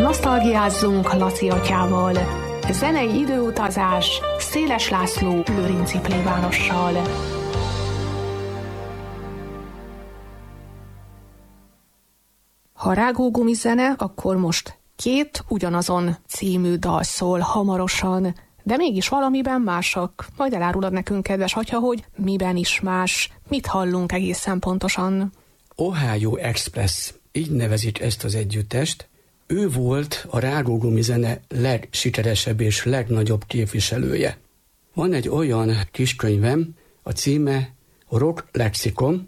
Nosztalgiázzunk Laci atyával. Zenei időutazás Széles László lőrinci plébánossal. Ha rágógumi zene, akkor most két ugyanazon című dal szól hamarosan, de mégis valamiben másak. Majd elárulod nekünk, kedves atya, hogy miben is más, mit hallunk egészen pontosan. Ohio Express, így nevezik ezt az együttest. Ő volt a rágógumi zene legsikeresebb és legnagyobb képviselője. Van egy olyan kiskönyvem, a címe Rock Lexikon.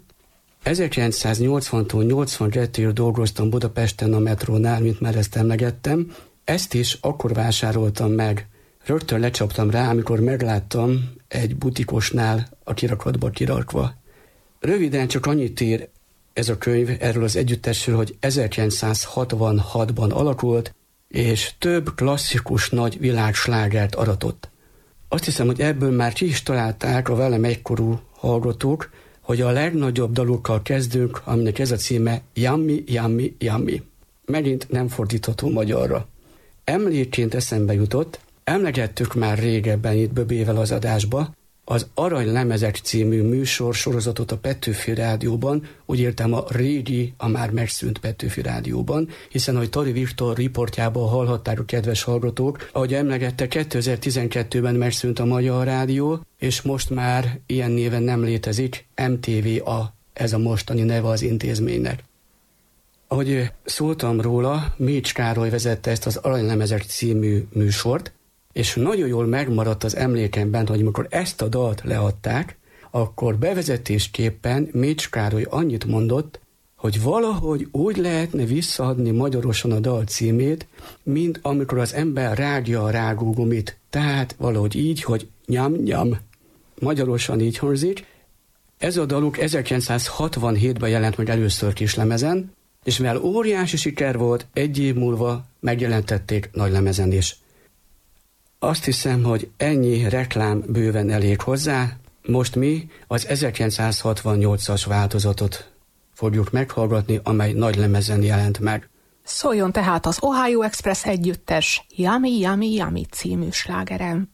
1980-tól 82-ig dolgoztam Budapesten a metrónál, mint már ezt emlegettem. Ezt is akkor vásároltam meg. Rögtön lecsaptam rá, amikor megláttam egy butikosnál a kirakatba kirakva. Röviden csak annyit ír ez a könyv erről az együttesről, hogy 1966-ban alakult, és több klasszikus nagy világslágert aratott. Azt hiszem, hogy ebből már ki is találták a velem egykorú hallgatók, hogy a legnagyobb dalukkal kezdünk, aminek ez a címe Yummy, Yummy, Yummy. Megint nem fordítható magyarra. Emlékként eszembe jutott, emlegettük már régebben itt Böbével az adásba, az Aranylemezek című műsor sorozatot a Petőfi Rádióban, úgy értem a régi, a már megszűnt Petőfi Rádióban, hiszen ahogy Tari Viktor riportjában hallhatták a kedves hallgatók, ahogy emlegette, 2012-ben megszűnt a Magyar Rádió, és most már ilyen néven nem létezik, MTVA, ez a mostani neve az intézménynek. Ahogy szóltam róla, Mécs Károly vezette ezt az Aranylemezek című műsort, és nagyon jól megmaradt az emlékemben, hogy amikor ezt a dalt leadták, akkor bevezetésképpen Mécs Károly annyit mondott, hogy valahogy úgy lehetne visszaadni magyarosan a dal címét, mint amikor az ember rágja a rágógumit. Tehát valahogy így, hogy nyam-nyam. Magyarosan így hangzik. Ez a daluk 1967-ben jelent meg először kislemezen, és mivel óriási siker volt, egy év múlva megjelentették nagylemezen is. Azt hiszem, hogy ennyi reklám bőven elég hozzá. Most mi az 1968-as változatot fogjuk meghallgatni, amely nagylemezen jelent meg. Szóljon tehát az Ohio Express együttes Yummy, Yummy, Yummy című slágerem.